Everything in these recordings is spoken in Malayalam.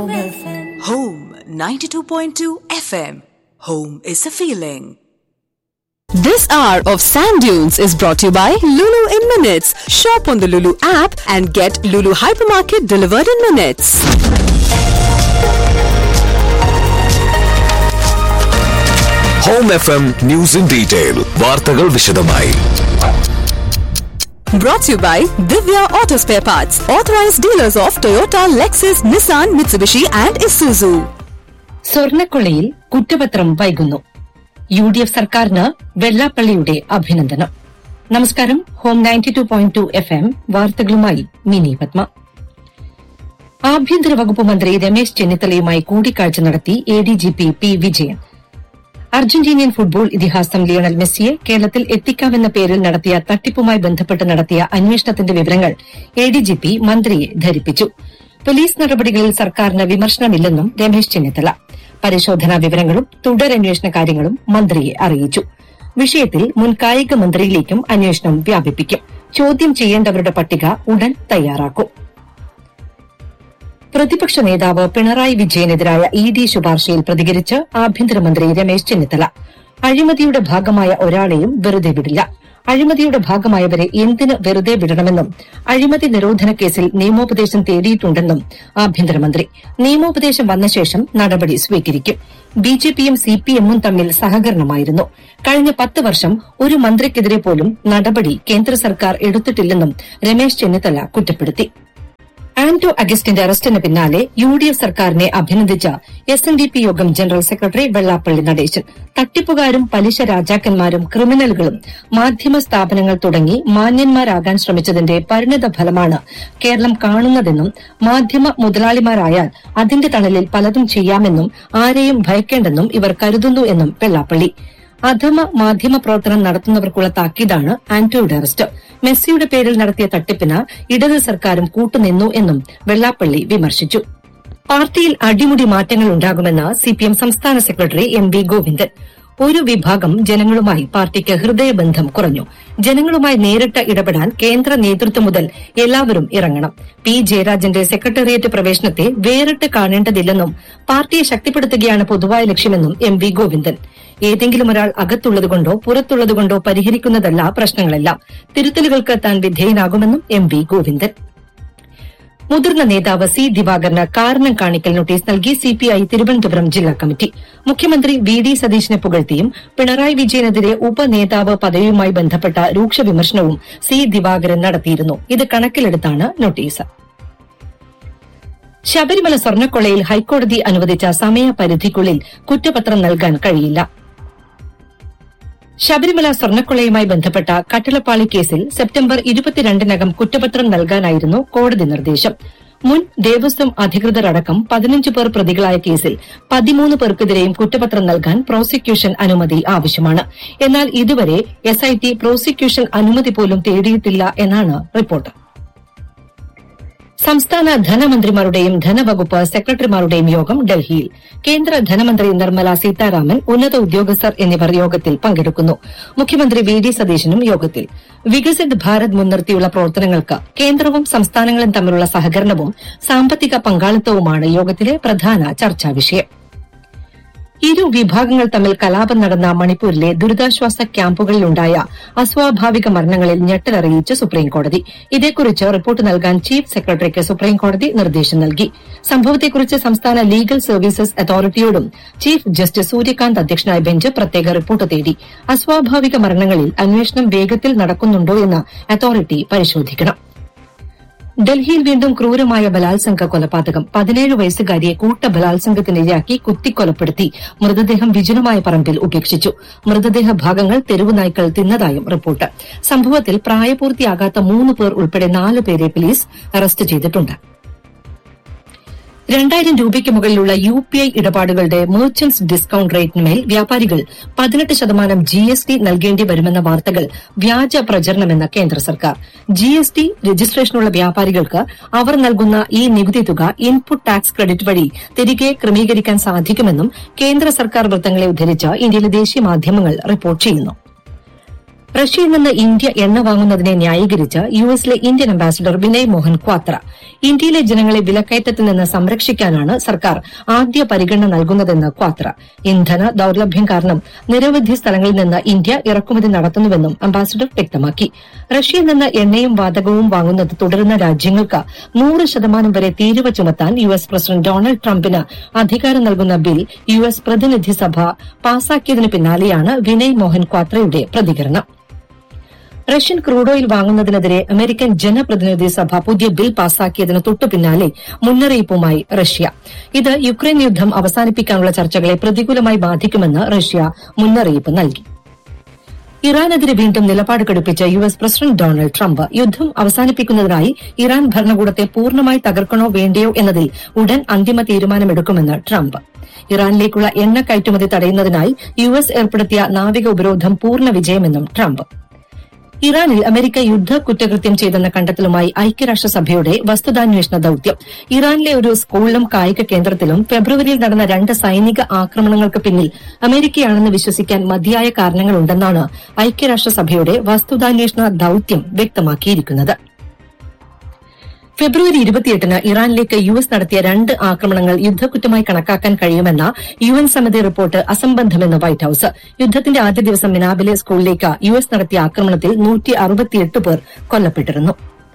Home FM. Home 92.2 FM. Home is a feeling. This hour of Sand Dunes is brought to you by Lulu in Minutes. Shop on the Lulu app and get Lulu Hypermarket delivered in minutes. Home FM News in Detail. വാർത്തകൾ വിശദമായി. Brought to you by Divya Auto Spare Parts, authorized dealers of Toyota, Lexus, Nissan, Mitsubishi and Isuzu. സ്വർണ്ണക്കൊള്ളയിൽ കുറ്റപത്രം വൈകുന്നു. UDF സർക്കാരിന് വെള്ളാപ്പള്ളിയുടെ അഭിനന്ദനം. നമസ്കാരം. ഹോം 92.2 FM വാർത്തകളുമായി മിനി പത്മ. ആഭ്യന്തര വകുപ്പ് മന്ത്രി രമേശ് ചെന്നിത്തലയുമായി കൂടിക്കാഴ്ച നടത്തി ADGP P. Vijayan. Argentinian football ഇതിഹാസം ലിയണൽ മെസ്സിയെ കേരളത്തിൽ എത്തിക്കാമെന്ന പേരിൽ നടത്തിയ തട്ടിപ്പുമായി ബന്ധപ്പെട്ട് നടത്തിയ അന്വേഷണത്തിന്റെ വിവരങ്ങൾ ADGP മന്ത്രിയെ ധരിപ്പിച്ചു. പോലീസ് നടപടികളിൽ സർക്കാരിന് വിമർശനമില്ലെന്നും രമേശ് ചെന്നിത്തല. പരിശോധനാ വിവരങ്ങളും തുടരന്വേഷണ കാര്യങ്ങളും മന്ത്രിയെ അറിയിച്ചു. വിഷയത്തിൽ മുൻ കായിക മന്ത്രിയിലേക്കും അന്വേഷണം വ്യാപിപ്പിക്കും. ചോദ്യം ചെയ്യേണ്ടവരുടെ പട്ടിക ഉടൻ തയ്യാറാക്കും. പ്രതിപക്ഷ നേതാവ് പിണറായി വിജയനെതിരായ ED ശുപാർശയിൽ പ്രതികരിച്ച് ആഭ്യന്തരമന്ത്രി രമേശ് ചെന്നിത്തല. അഴിമതിയുടെ ഭാഗമായ ഒരാളെയും വെറുതെ വിടില്ല. അഴിമതിയുടെ ഭാഗമായവരെ എന്തിന് വെറുതെ വിടണമെന്നും അഴിമതി നിരോധന കേസിൽ നിയമോപദേശം തേടിയിട്ടുണ്ടെന്നും ആഭ്യന്തരമന്ത്രി. നിയമോപദേശം വന്ന ശേഷം നടപടി സ്വീകരിക്കും. BJPയും CPMഉം തമ്മിൽ സഹകരണമായിരുന്നു. കഴിഞ്ഞ 10 വർഷം ഒരു മന്ത്രിക്കെതിരെ പോലും നടപടി കേന്ദ്ര സർക്കാർ എടുത്തിട്ടില്ലെന്നും രമേശ് ചെന്നിത്തല കുറ്റപ്പെടുത്തി. ആന്റോ അഗസ്റ്റിന്റെ അറസ്റ്റിന് പിന്നാലെ UDF സർക്കാരിനെ അഭിനന്ദിച്ച SNDP യോഗം ജനറൽ സെക്രട്ടറി വെള്ളാപ്പള്ളി നടേശൻ. തട്ടിപ്പുകാരും പലിശ രാജാക്കന്മാരും ക്രിമിനലുകളും മാധ്യമ സ്ഥാപനങ്ങൾ തുടങ്ങി മാന്യന്മാരാകാൻ ശ്രമിച്ചതിന്റെ പരിണിത ഫലമാണ് കേരളം കാണുന്നതെന്നും മാധ്യമ മുതലാളിമാരായാൽ അതിന്റെ തണലിൽ പലതും ചെയ്യാമെന്നും ആരെയും ഭയക്കേണ്ടെന്നും ഇവർ കരുതുന്നു എന്നും വെള്ളാപ്പള്ളി. അധമ മാധ്യമ പ്രവർത്തനം നടത്തുന്നവർക്കുള്ള താക്കീതാണ് ആന്റോയുടെ അറസ്റ്റ്. മെസ്സിയുടെ പേരിൽ നടത്തിയ തട്ടിപ്പിന് ഇടത് സർക്കാരും കൂട്ടുനിന്നു എന്നും വെള്ളാപ്പള്ളി വിമർശിച്ചു. പാർട്ടിയിൽ അടിമുടി മാറ്റങ്ങൾ ഉണ്ടാകുമെന്ന് CPM സംസ്ഥാന സെക്രട്ടറി MV ഗോവിന്ദൻ. ഒരു വിഭാഗം ജനങ്ങളുമായി പാർട്ടിക്ക് ഹൃദയബന്ധം കുറഞ്ഞു. ജനങ്ങളുമായി നേരിട്ട് ഇടപെടാൻ കേന്ദ്ര നേതൃത്വം മുതൽ എല്ലാവരും ഇറങ്ങണം. P. ജയരാജന്റെ സെക്രട്ടേറിയറ്റ് പ്രവേശനത്തെ വേറിട്ട് കാണേണ്ടതില്ലെന്നും പാർട്ടിയെ ശക്തിപ്പെടുത്തുകയാണ് പൊതുവായ ലക്ഷ്യമെന്നും MV ഗോവിന്ദൻ. ഏതെങ്കിലും ഒരാൾ അകത്തുള്ളതുകൊണ്ടോ പുറത്തുള്ളതുകൊണ്ടോ പരിഹരിക്കുന്നതല്ല പ്രശ്നങ്ങളെല്ലാം. തിരുത്തലുകൾക്ക് താൻ വിധേയനാകുമെന്നും MV ഗോവിന്ദൻ. മുതിർന്ന നേതാവ് C. ദിവാകരന് കാരണം കാണിക്കൽ നോട്ടീസ് നൽകി CPI തിരുവനന്തപുരം ജില്ലാ കമ്മിറ്റി. മുഖ്യമന്ത്രി VD സതീശനെ പുകഴ്ത്തിയും പിണറായി വിജയനെതിരെ ഉപനേതാവ് പദവിയുമായി ബന്ധപ്പെട്ട രൂക്ഷ വിമർശനവും C. ദിവാകരൻ നടത്തിയിരുന്നു. ഇത് കണക്കിലെടുത്താണ് നോട്ടീസ്. ശബരിമല സ്വർണ്ണക്കൊള്ളയിൽ ഹൈക്കോടതി അനുവദിച്ച സമയപരിധിക്കുള്ളിൽ കുറ്റപത്രം നൽകാൻ കഴിയില്ല. ശബരിമല സ്വർണ്ണക്കൊള്ളയുമായി ബന്ധപ്പെട്ട കട്ടിളപ്പാളി കേസിൽ സെപ്റ്റംബർ 22-നകം കുറ്റപത്രം നൽകാനായിരുന്നു കോടതി നിർദ്ദേശം. മുൻ ദേവസ്വം അധികൃതരടക്കം 15 പേർ പ്രതികളായ കേസിൽ 13 പേർക്കെതിരെയും കുറ്റപത്രം നൽകാൻ പ്രോസിക്യൂഷൻ അനുമതി ആവശ്യമാണ്. എന്നാൽ ഇതുവരെ SIT പ്രോസിക്യൂഷൻ അനുമതി പോലും തേടിയിട്ടില്ല എന്നാണ് റിപ്പോർട്ട്. സംസ്ഥാന ധനമന്ത്രിമാരുടെയും ധനവകുപ്പ് സെക്രട്ടറിമാരുടെയും യോഗം ഡൽഹിയിൽ. കേന്ദ്ര ധനമന്ത്രി നിർമ്മല സീതാരാമൻ, ഉന്നത ഉദ്യോഗസ്ഥർ എന്നിവർ യോഗത്തിൽ പങ്കെടുക്കുന്നു. മുഖ്യമന്ത്രി VD സതീശനും യോഗത്തിൽ. വികസിത് ഭാരത് മുൻനിർത്തിയുള്ള പ്രവർത്തനങ്ങൾക്ക് കേന്ദ്രവും സംസ്ഥാനങ്ങളും തമ്മിലുള്ള സഹകരണവും സാമ്പത്തിക പങ്കാളിത്തവുമാണ് യോഗത്തിലെ പ്രധാന ചർച്ചാ വിഷയം. ഇരു വിഭാഗങ്ങൾ തമ്മിൽ കലാപം നടന്ന മണിപ്പൂരിലെ ദുരിതാശ്വാസ ക്യാമ്പുകളിലുണ്ടായ അസ്വാഭാവിക മരണങ്ങളിൽ ഞെട്ടലറിയിച്ച് സുപ്രീംകോടതി. ഇതേക്കുറിച്ച് റിപ്പോർട്ട് നൽകാൻ ചീഫ് സെക്രട്ടറിക്ക് സുപ്രീംകോടതി നിർദ്ദേശം നൽകി. സംഭവത്തെക്കുറിച്ച് സംസ്ഥാന legal services അതോറിറ്റിയോടും chief justice Suryakant അധ്യക്ഷനായ ബെഞ്ച് പ്രത്യേക റിപ്പോർട്ട് തേടി. അസ്വാഭാവിക മരണങ്ങളിൽ അന്വേഷണം വേഗത്തിൽ നടക്കുന്നുണ്ടോ എന്ന് അതോറിറ്റി പരിശോധിക്കണം. ഡൽഹിയിൽ വീണ്ടും ക്രൂരമായ ബലാത്സംഗ കൊലപാതകം. 17 വയസ്സുകാരിയെ കൂട്ടബലാത്സംഗത്തിനിരയാക്കി കുത്തിക്കൊലപ്പെടുത്തി മൃതദേഹം വിജനമായ പറമ്പിൽ ഉപേക്ഷിച്ചു. മൃതദേഹ ഭാഗങ്ങൾ തെരുവുനായ്ക്കൾ തിന്നതായും റിപ്പോർട്ട്. സംഭവത്തിൽ പ്രായപൂർത്തിയാകാത്ത 3 പേർ ഉൾപ്പെടെ 4 പേരെ പോലീസ് അറസ്റ്റ് ചെയ്തിട്ടുണ്ട്. 2000 രൂപയ്ക്ക് മുകളിലുള്ള UPI ഇടപാടുകളുടെ മെർച്ചന്റ്സ് ഡിസ്കൌണ്ട് റേറ്റിന്മേൽ വ്യാപാരികൾ 18% GST നൽകേണ്ടി വരുമെന്ന വാർത്തകൾ വ്യാജ പ്രചരണമെന്ന് കേന്ദ്ര സർക്കാർ. GST രജിസ്ട്രേഷനുള്ള വ്യാപാരികൾക്ക് അവർ നൽകുന്ന ഈ നികുതി തുക ഇൻപുട്ട് ടാക്സ് ക്രെഡിറ്റ് വഴി തിരികെ ക്രമീകരിക്കാൻ സാധിക്കുമെന്നും കേന്ദ്ര സർക്കാർ വൃത്തങ്ങളെ ഉദ്ധരിച്ച് ഇന്ത്യയിലെ ദേശീയ മാധ്യമങ്ങൾ റിപ്പോർട്ട് ചെയ്യുന്നു. റഷ്യയിൽ നിന്ന് ഇന്ത്യ എണ്ണ വാങ്ങുന്നതിനെ ന്യായീകരിച്ച് യുഎസിലെ ഇന്ത്യൻ അംബാസിഡർ വിനയ് മോഹൻ ക്വാത്ര. ഇന്ത്യയിലെ ജനങ്ങളെ വിലക്കയറ്റത്തിൽ നിന്ന് സംരക്ഷിക്കാനാണ് സർക്കാർ ആദ്യ പരിഗണന നൽകുന്നതെന്ന് ക്വാത്ര. ഇന്ധന ദൌർലഭ്യം കാരണം നിരവധി സ്ഥലങ്ങളിൽ നിന്ന് ഇന്ത്യ ഇറക്കുമതി നടത്തുന്നുവെന്നും അംബാസിഡർ വ്യക്തമാക്കി. റഷ്യയിൽ നിന്ന് എണ്ണയും വാതകവും വാങ്ങുന്നത് തുടരുന്ന രാജ്യങ്ങൾക്ക് 100% വരെ തീരുവ ചുമത്താൻ യുഎസ് പ്രസിഡന്റ് ഡൊണാൾഡ് ട്രംപിന് അധികാരം നൽകുന്ന ബിൽ യുഎസ് പ്രതിനിധി സഭ പാസാക്കിയതിന് പിന്നാലെയാണ് വിനയ് മോഹൻ ക്വാത്രയുടെ പ്രതികരണം. റഷ്യൻ ക്രൂഡ് ഓയിൽ വാങ്ങുന്നതിനെതിരെ അമേരിക്കൻ ജനപ്രതിനിധി സഭ പുതിയ ബിൽ പാസാക്കിയതിന് തൊട്ടുപിന്നാലെ മുന്നറിയിപ്പുമായി റഷ്യ. ഇത് യുക്രൈൻ യുദ്ധം അവസാനിപ്പിക്കാനുള്ള ചർച്ചകളെ പ്രതികൂലമായി ബാധിക്കുമെന്ന് റഷ്യ മുന്നറിയിപ്പ് നൽകി. ഇറാനെതിരെ വീണ്ടും നിലപാട് കടുപ്പിച്ച യുഎസ് പ്രസിഡന്റ് ഡൊണാൾഡ് ട്രംപ് യുദ്ധം അവസാനിപ്പിക്കുന്നതിനായി ഇറാൻ ഭരണകൂടത്തെ പൂർണ്ണമായി തകർക്കണോ വേണ്ടയോ എന്നതിൽ ഉടൻ അന്തിമ തീരുമാനമെടുക്കുമെന്ന് ട്രംപ്. ഇറാനിലേക്കുള്ള എണ്ണ കയറ്റുമതി തടയുന്നതിനായി യുഎസ് ഏർപ്പെടുത്തിയ നാവിക ഉപരോധം പൂർണ്ണ വിജയമെന്നും ട്രംപ്. ഇറാനിൽ അമേരിക്ക യുദ്ധ കുറ്റകൃത്യം ചെയ്തെന്ന കണ്ടെത്തലുമായി ഐക്യരാഷ്ട്രസഭയുടെ വസ്തുതാന്വേഷണ ദൌത്യം. ഇറാനിലെ ഒരു സ്കൂളിലും കായിക കേന്ദ്രത്തിലും ഫെബ്രുവരിയിൽ നടന്ന 2 സൈനിക ആക്രമണങ്ങൾക്ക് പിന്നിൽ അമേരിക്കയാണെന്ന് വിശ്വസിക്കാൻ മതിയായ കാരണങ്ങളുണ്ടെന്നാണ് ഐക്യരാഷ്ട്രസഭയുടെ വസ്തുതാന്വേഷണ ദൌത്യം വ്യക്തമാക്കിയിരിക്കുന്നത്. ഫെബ്രുവരി 28-ന് ഇറാനിലേക്ക് യുഎസ് നടത്തിയ 2 ആക്രമണങ്ങൾ യുദ്ധക്കുറ്റമായി കണക്കാക്കാൻ കഴിയുമെന്ന യുഎൻ സമിതി റിപ്പോർട്ട് അസംബന്ധമെന്ന് വൈറ്റ് ഹൌസ്. യുദ്ധത്തിന്റെ ആദ്യ ദിവസം മിനാബിലെ സ്കൂളിലേക്ക് യുഎസ് നടത്തിയ ആക്രമണത്തിൽ 168 പേർ കൊല്ലപ്പെട്ടിരുന്നു.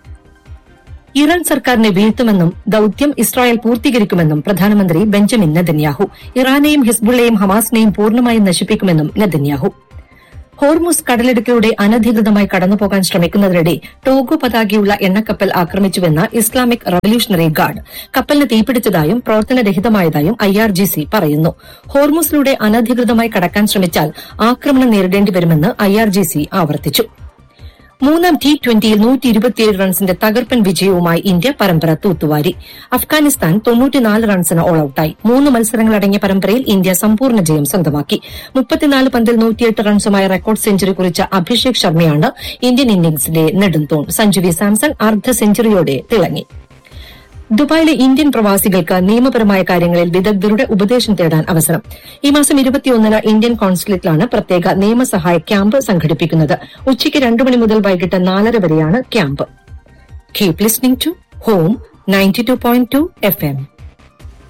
ഇറാൻ സർക്കാരിനെ വീഴ്ത്തുമെന്നും ദൌത്യം ഇസ്രായേൽ പൂർത്തീകരിക്കുമെന്നും പ്രധാനമന്ത്രി ബെഞ്ചമിൻ നെതന്യാഹു. ഇറാനെയും ഹിസ്ബുള്ളയെയും ഹമാസിനെയും പൂർണ്ണമായും നശിപ്പിക്കുമെന്നും നെതന്യാഹു. ഹോർമുസ് കടലിടുക്കിലൂടെ അനധികൃതമായി കടന്നുപോകാൻ ശ്രമിക്കുന്നതിനിടെ ടോഗോ പതാകയുള്ള എണ്ണക്കപ്പൽ ആക്രമിച്ചുവെന്ന ഇസ്ലാമിക് റവല്യൂഷണറി ഗാർഡ്. കപ്പലിന് തീപിടിച്ചതായും പ്രവർത്തനരഹിതമായതായും IRGC പറയുന്നു. ഹോർമുസിലൂടെ അനധികൃതമായി കടക്കാൻ ശ്രമിച്ചാൽ ആക്രമണം നേരിടേണ്ടി വരുമെന്ന് IRGC ആവർത്തിച്ചു. 3-ാം T20യിൽ 127 റൺസിന്റെ തകർപ്പൻ വിജയവുമായി ഇന്ത്യ പരമ്പര തൂത്തുവാരി. അഫ്ഗാനിസ്ഥാൻ 94 റൺസിന് ഓൾ ഔട്ടായി. 3 മത്സരങ്ങളടങ്ങിയ പരമ്പരയിൽ ഇന്ത്യ സമ്പൂർണ്ണ ജയം സ്വന്തമാക്കി. 34 പന്തിൽ 108 റൺസുമായി റെക്കോർഡ് സെഞ്ചുറി കുറിച്ച അഭിഷേക് ശർമ്മയാണ് ഇന്ത്യൻ ഇന്നിംഗ്സിന്റെ നെടുംതൂൺ. സഞ്ജു വി സാംസൺ അർദ്ധ സെഞ്ചുറിയോടെ തിളങ്ങി. ദുബായിലെ ഇന്ത്യൻ പ്രവാസികൾക്ക് നിയമപരമായ കാര്യങ്ങളിൽ വിദഗ്ധരുടെ ഉപദേശം തേടാൻ അവസരം. ഈ മാസം 21-ന് ഇന്ത്യൻ കോൺസുലേറ്റിലാണ് പ്രത്യേക നിയമസഹായ ക്യാമ്പ് സംഘടിപ്പിക്കുന്നത്. ഉച്ചയ്ക്ക് 2 മണി മുതൽ വൈകിട്ട് 4:30 വരെയാണ് camp. Keep listening to home 92.2 FM.